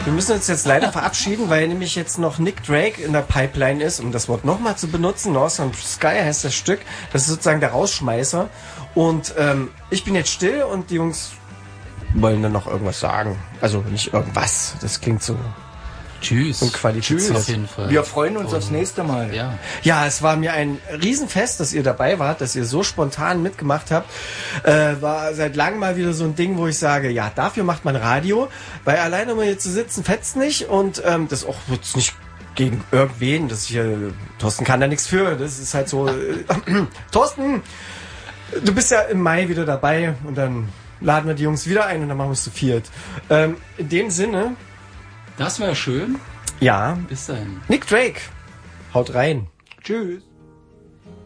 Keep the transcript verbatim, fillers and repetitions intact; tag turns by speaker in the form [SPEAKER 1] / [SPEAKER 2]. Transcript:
[SPEAKER 1] Wir müssen uns jetzt leider verabschieden, weil nämlich jetzt noch Nick Drake in der Pipeline ist, um das Wort nochmal zu benutzen. Northern Sky heißt das Stück. Das ist sozusagen der Rausschmeißer. Und ähm, ich bin jetzt still und die Jungs wollen dann noch irgendwas sagen. Also nicht irgendwas. Das klingt so...
[SPEAKER 2] Tschüss.
[SPEAKER 1] Und qualifiziert.
[SPEAKER 2] Auf jeden Fall.
[SPEAKER 3] Wir freuen uns
[SPEAKER 2] und
[SPEAKER 3] aufs nächste Mal.
[SPEAKER 2] Ja.
[SPEAKER 1] Ja, es war mir ein Riesenfest, dass ihr dabei wart, dass ihr so spontan mitgemacht habt. Äh, war seit langem mal wieder so ein Ding, wo ich sage, ja, dafür macht man Radio, weil alleine um hier zu sitzen, fetzt nicht und ähm, das auch jetzt nicht gegen irgendwen, das hier, Thorsten kann da nichts für, das ist halt so, äh, Thorsten, du bist ja im Mai wieder dabei und dann laden wir die Jungs wieder ein und dann machen wir es zu viert. Ähm, in dem Sinne...
[SPEAKER 2] Das wäre schön.
[SPEAKER 1] Ja.
[SPEAKER 2] Bis dahin.
[SPEAKER 1] Nick Drake. Haut rein.
[SPEAKER 3] Tschüss.